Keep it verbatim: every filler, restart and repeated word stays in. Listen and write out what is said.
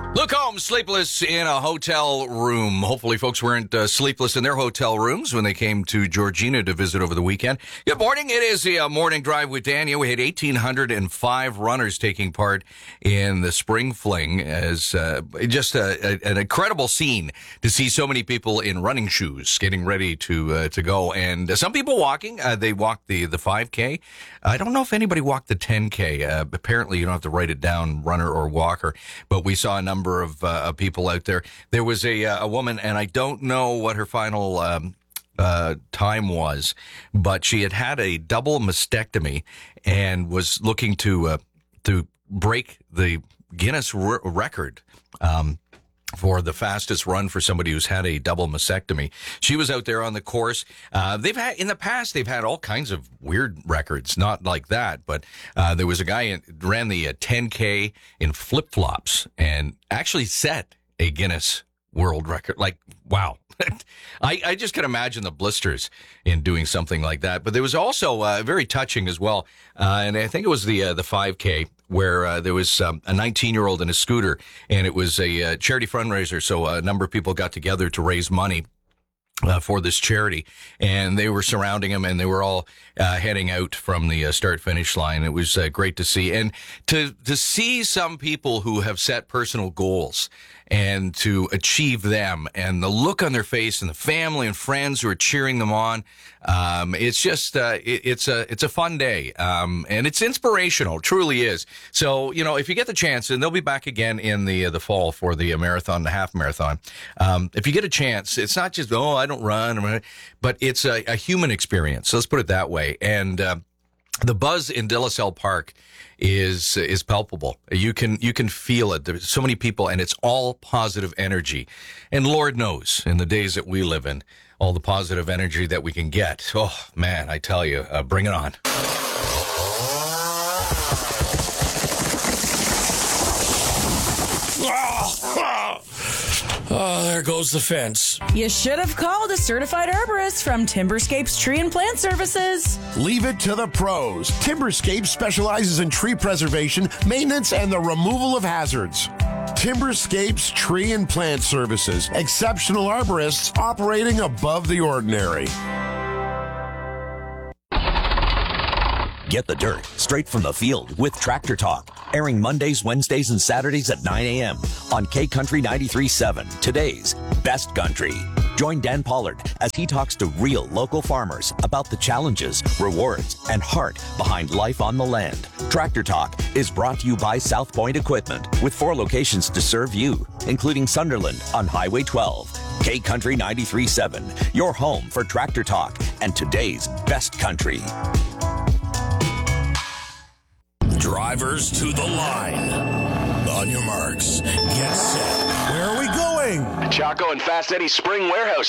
Luke Holmes, sleepless in a hotel room. Hopefully folks weren't uh, sleepless in their hotel rooms when they came to Georgina to visit over the weekend. Good morning. It is the uh, morning drive with Daniel. We had one thousand eight hundred five runners taking part in the Spring Fling, as uh, just a, a, an incredible scene to see so many people in running shoes getting ready to uh, to go. And uh, some people walking. Uh, they walked the, the five K. I don't know if anybody walked the ten K. Uh, apparently, you don't have to write it down, runner or walker. But we saw a number of uh, people out there. There was a a woman, and I don't know what her final um, uh, time was, but she had had a double mastectomy and was looking to uh, to break the Guinness r- record. Um, for the fastest run for somebody who's had a double mastectomy. She was out there on the course. Uh, they've had, in the past, they've had all kinds of weird records, not like that, but uh, there was a guy who ran the uh, ten K in flip-flops and actually set a Guinness World Record. Like, wow. I, I just can imagine the blisters in doing something like that. But there was also uh, very touching as well, uh, and I think it was the uh, the five K, where uh, there was um, a nineteen-year-old in a scooter, and it was a uh, charity fundraiser, so a number of people got together to raise money Uh, for this charity, and they were surrounding him, and they were all uh, heading out from the uh, start-finish line. It was uh, great to see, and to to see some people who have set personal goals and to achieve them, and the look on their face, and the family and friends who are cheering them on. Um, it's just uh, it, it's a it's a fun day, um, and it's inspirational. It truly is. So you know, if you get the chance, and they'll be back again in the uh, the fall for the uh, marathon, the half marathon. Um, if you get a chance, it's not just oh I don't run, but it's a, a human experience. Let's put it that way. And uh, the buzz in De La Salle Park is is palpable. You can you can feel it. There's so many people, and it's all positive energy. And Lord knows, in the days that we live in, all the positive energy that we can get. Oh man, I tell you, uh, bring it on. Oh, there goes the fence. You should have called a certified arborist from Timberscapes Tree and Plant Services. Leave it to the pros. Timberscapes specializes in tree preservation, maintenance, and the removal of hazards. Timberscapes Tree and Plant Services. Exceptional arborists operating above the ordinary. Get the dirt straight from the field with Tractor Talk, airing Mondays, Wednesdays, and Saturdays at nine a.m. on K Country ninety-three point seven, today's best country. Join Dan Pollard as he talks to real local farmers about the challenges, rewards, and heart behind life on the land. Tractor Talk is brought to you by South Point Equipment, with four locations to serve you, including Sunderland on Highway twelve. K Country ninety-three point seven, your home for Tractor Talk and today's best country. Drivers to the line. On your marks, get set. Where are we going? Chaco and Fast Eddie's Spring Warehouse